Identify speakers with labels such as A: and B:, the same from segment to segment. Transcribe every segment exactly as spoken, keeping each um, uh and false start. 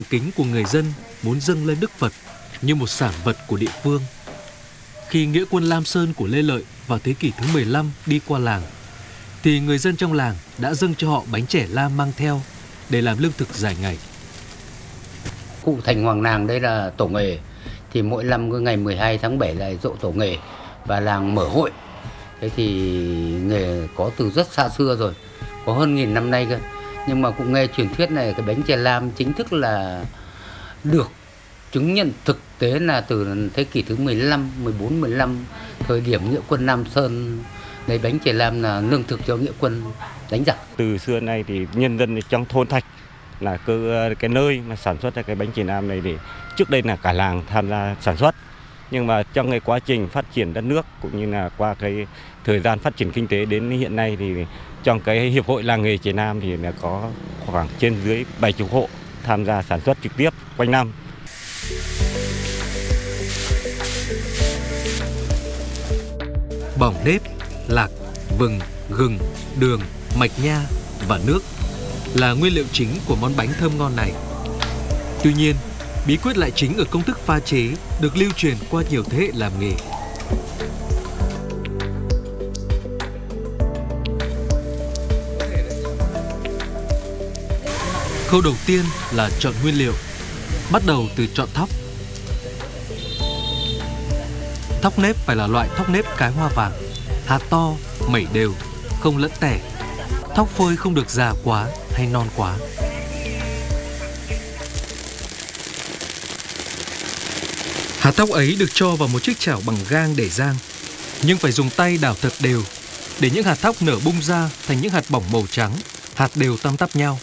A: kính của người dân muốn dâng lên Đức Phật như một sản vật của địa phương. Khi nghĩa quân Lam Sơn của Lê Lợi vào thế kỷ thứ mười lăm đi qua làng, thì người dân trong làng đã dâng cho họ bánh chè lam mang theo để làm lương thực dài ngày.
B: Cụ Thành Hoàng Nàng đây là tổ nghề, thì mỗi năm cứ ngày mười hai tháng bảy là giỗ tổ nghề và làng mở hội. Thế thì nghề có từ rất xa xưa rồi, có hơn nghìn năm nay cơ. Nhưng mà cũng nghe truyền thuyết này, cái bánh chè lam chính thức là được chứng nhận thực tế là từ thế kỷ thứ mười lăm, mười bốn, mười lăm, thời điểm nghĩa quân Lam Sơn lấy bánh chè lam là lương thực cho nghĩa quân đánh giặc.
C: Từ xưa nay thì nhân dân trong thôn Thạch là cơ cái nơi mà sản xuất ra cái bánh chè lam này, để trước đây là cả làng tham gia sản xuất. Nhưng mà trong cái quá trình phát triển đất nước cũng như là qua cái thời gian phát triển kinh tế đến hiện nay, thì trong cái hiệp hội làng nghề chè lam thì là có khoảng trên dưới bảy mươi hộ tham gia sản xuất trực tiếp quanh năm.
A: Bỏng nếp, lạc, vừng, gừng, đường, mạch nha và nước là nguyên liệu chính của món bánh thơm ngon này. Tuy nhiên, bí quyết lại chính ở công thức pha chế được lưu truyền qua nhiều thế hệ làm nghề. Khâu đầu tiên là chọn nguyên liệu, bắt đầu từ chọn thóc. Thóc nếp phải là loại thóc nếp cái hoa vàng, hạt to, mẩy đều, không lẫn tẻ. Thóc phơi không được già quá hay non quá. Hạt thóc ấy được cho vào một chiếc chảo bằng gang để rang, nhưng phải dùng tay đảo thật đều để những hạt thóc nở bung ra thành những hạt bỏng màu trắng, hạt đều tăm tắp nhau.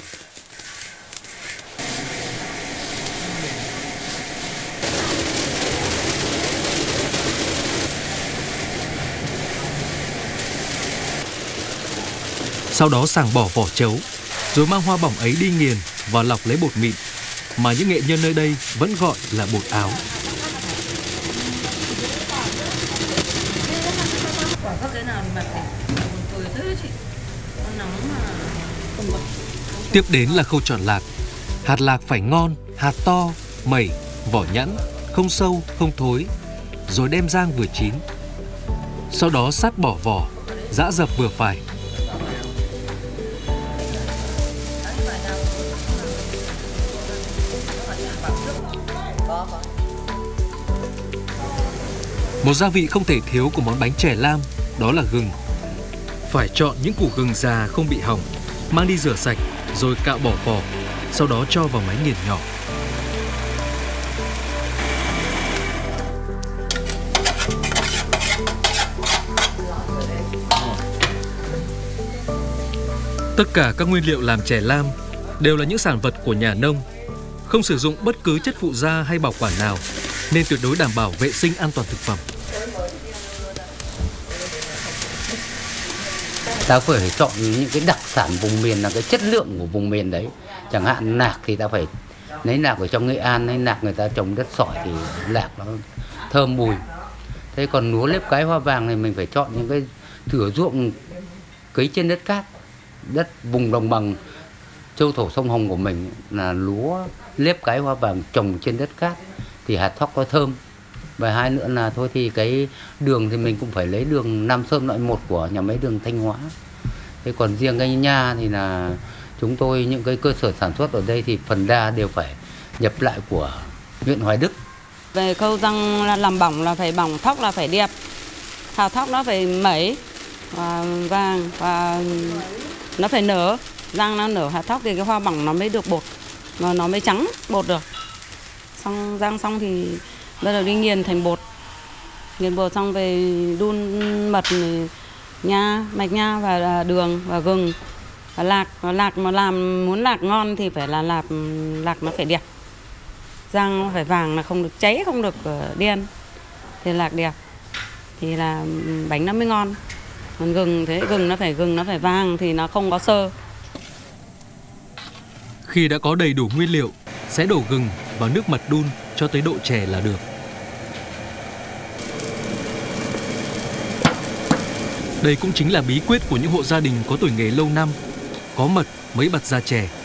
A: Sau đó sàng bỏ vỏ trấu, rồi mang hoa bỏng ấy đi nghiền và lọc lấy bột mịn, mà những nghệ nhân nơi đây vẫn gọi là bột áo. Tiếp đến là khâu chọn lạc. Hạt lạc phải ngon, hạt to, mẩy, vỏ nhẵn, không sâu, không thối, rồi đem rang vừa chín. Sau đó sát bỏ vỏ, giã dập vừa phải. Một gia vị không thể thiếu của món bánh chè lam đó là gừng. Phải chọn những củ gừng già không bị hỏng, mang đi rửa sạch rồi cạo bỏ vỏ, sau đó cho vào máy nghiền nhỏ. Tất cả các nguyên liệu làm chè lam đều là những sản vật của nhà nông, không sử dụng bất cứ chất phụ gia hay bảo quản nào, nên tuyệt đối đảm bảo vệ sinh an toàn thực phẩm.
B: Ta phải chọn những cái đặc sản vùng miền, là cái chất lượng của vùng miền đấy. Chẳng hạn nạc thì ta phải lấy nạc ở trong Nghệ An, hay nạc người ta trồng đất sỏi thì lạc nó thơm mùi. Thế còn lúa nếp cái hoa vàng thì mình phải chọn những cái thửa ruộng cấy trên đất cát, đất vùng đồng bằng châu thổ sông Hồng của mình là lúa nếp cái hoa vàng trồng trên đất cát thì hạt thóc có thơm. Và hai nữa là thôi thì cái đường thì mình cũng phải lấy đường Nam Sơn loại một của nhà máy đường Thanh Hóa. Thế còn riêng cái nha thì là chúng tôi những cái cơ sở sản xuất ở đây thì phần đa đều phải nhập lại của huyện Hoài Đức.
D: Về khâu rang làm bỏng là phải bỏng thóc là phải đẹp, hạt thóc nó phải mẩy và vàng và nó phải nở, rang nó nở hạt thóc thì cái hoa bỏng nó mới được bột, mà nó mới trắng bột được. Xong rang xong thì bắt đầu đi nghiền thành bột, nghiền bột xong về đun mật, nha, mạch nha và đường và gừng và lạc. Và lạc mà làm muốn lạc ngon thì phải là lạc lạc nó phải đẹp, rang nó phải vàng, là không được cháy, không được đen, thì lạc đẹp thì là bánh nó mới ngon. Còn gừng thế, gừng nó phải gừng nó phải vàng thì nó không có xơ.
A: Khi đã có đầy đủ nguyên liệu, sẽ đổ gừng vào nước mật đun cho tới độ chè là được. Đây cũng chính là bí quyết của những hộ gia đình có tuổi nghề lâu năm, có mật mới bật ra chè.